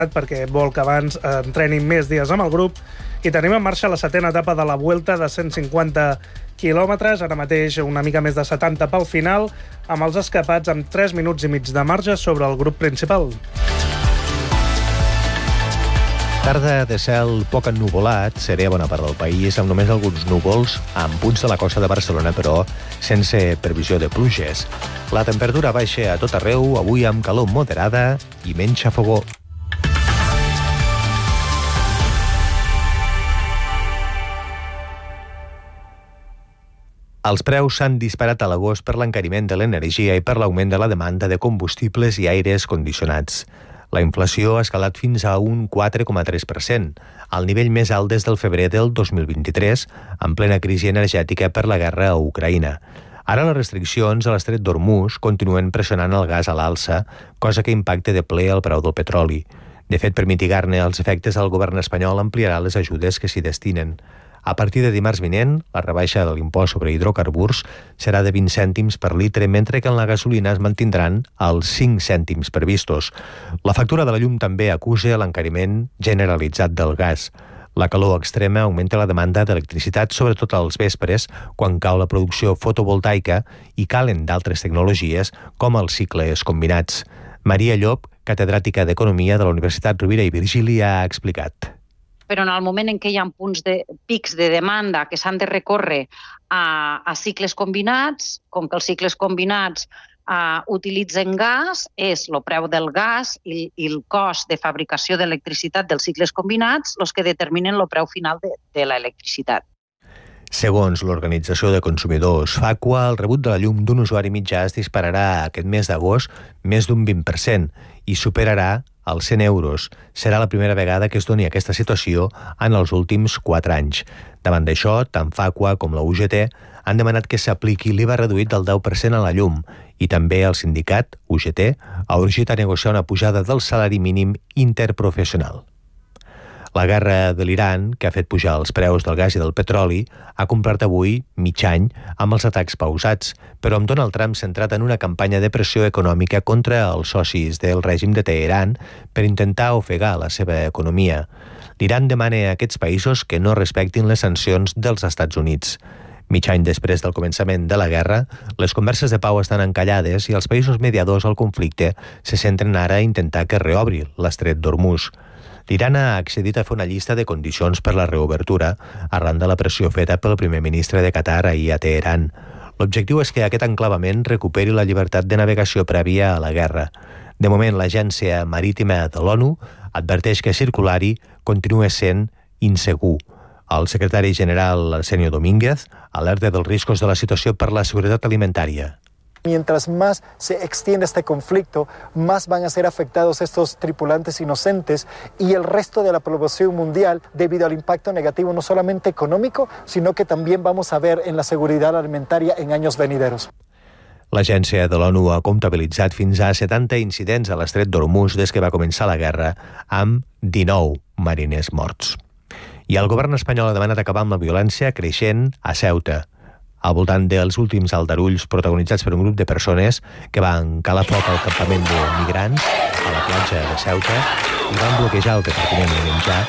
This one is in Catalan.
perquè vol que abans entrenin més dies amb el grup, i tenim en marxa la 7a etapa de la Vuelta de 150 quilòmetres, ara mateix una mica més de 70 pel final, amb els escapats amb 3 minuts i mig de marge sobre el grup principal. Tarda de cel poc ennuvolat, seré a bona part del país, amb només alguns núvols, amb punts de la costa de Barcelona, però sense previsió de pluges. La temperatura baixa a tot arreu, avui amb calor moderada i menys xafogó. Els preus s'han disparat a l'agost per l'encariment de l'energia i per l'augment de la demanda de combustibles i aires condicionats. La inflació ha escalat fins a un 4,3%, al nivell més alt des del febrer del 2023, en plena crisi energètica per la guerra a Ucraïna. Ara les restriccions a l'estret d'Hormuz continuen pressionant el gas a l'alça, cosa que impacta de ple el preu del petroli. De fet, per mitigar-ne els efectes, el govern espanyol ampliarà les ajudes que s'hi destinen. A partir de dimarts vinent, la rebaixa de l'impost sobre hidrocarburs serà de 20 cèntims per litre, mentre que en la gasolina es mantindran els 5 cèntims previstos. La factura de la llum també acusa l'encariment generalitzat del gas. La calor extrema augmenta la demanda d'electricitat, sobretot als vespres, quan cau la producció fotovoltaica i calen d'altres tecnologies, com els cicles combinats. Maria Llop, catedràtica d'Economia de la Universitat Rovira i Virgili, ha explicat. Però en el moment en què hi ha pics de demanda que s'han de recórrer a cicles combinats, com que els cicles combinats utilitzen gas, és el preu del gas i el cost de fabricació d'electricitat dels cicles combinats els que determinen el preu final de l'electricitat. Segons l'Organització de Consumidors FACUA, el rebut de la llum d'un usuari mitjà es dispararà aquest mes d'agost més d'un 20% i superarà els 100 euros. Serà la primera vegada que es doni aquesta situació en els últims 4 anys. Davant d'això, tant FACUA com la UGT han demanat que s'apliqui l'IVA reduït del 10% a la llum i també el sindicat, UGT, ha urgit a negociar una pujada del salari mínim interprofessional. La guerra de l'Iran, que ha fet pujar els preus del gas i del petroli, ha complert avui mig any amb els atacs pausats, però amb Donald Trump centrat en una campanya de pressió econòmica contra els socis del règim de Teheran per intentar ofegar la seva economia. L'Iran demana a aquests països que no respectin les sancions dels Estats Units. Mig any després del començament de la guerra, les converses de pau estan encallades i els països mediadors al conflicte se centren ara a intentar que reobri l'estret d'Hormuz. L'Iran ha accedit a fer una llista de condicions per la reobertura arran de la pressió feta pel primer ministre de Qatar ahir a Teheran. L'objectiu és que aquest enclavament recuperi la llibertat de navegació prèvia a la guerra. De moment, l'Agència Marítima de l'ONU adverteix que circular-hi continua sent insegur. El secretari general Arsenio Domínguez alerta dels riscos de la situació per la seguretat alimentària. Mientras más se extiende este conflicto, más van a ser afectados estos tripulantes inocentes y el resto de la población mundial debido al impacto negativo no solamente económico, sino que también vamos a ver en la seguridad alimentaria en años venideros. L'agència de l'ONU ha comptabilitzat fins a 70 incidents a l'estret d'Hormuz des que va començar la guerra, amb 19 mariners morts. I el govern espanyol ha demanat acabar amb la violència creixent a Ceuta, al voltant dels últims aldarulls protagonitzats per un grup de persones que van calar foc al campament de migrants a la platja de Ceuta i van bloquejar el repartiment de menjar